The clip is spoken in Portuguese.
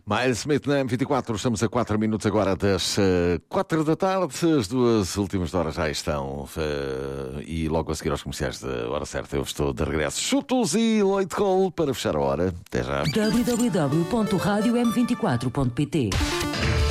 Miles Smith na M24, estamos a 4 minutos agora das 4 da tarde, as duas últimas horas já estão e logo a seguir aos comerciais da hora certa eu estou de regresso. Chutos e Lloyd Cole para fechar a hora. Até já. www.radiom24.pt